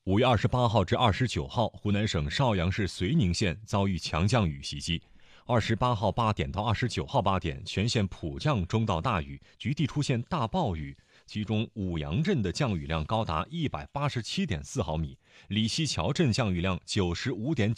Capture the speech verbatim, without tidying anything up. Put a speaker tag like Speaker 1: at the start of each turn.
Speaker 1: 五月二十八号至二十九号，湖南省邵阳市绥宁县遭遇强降雨袭击。二十八号八点到二十九号八点，全县普降中到大雨，局地出现大暴雨，其中五阳镇的降雨量高达一百八十七点四毫米，李溪桥镇降雨量九十五点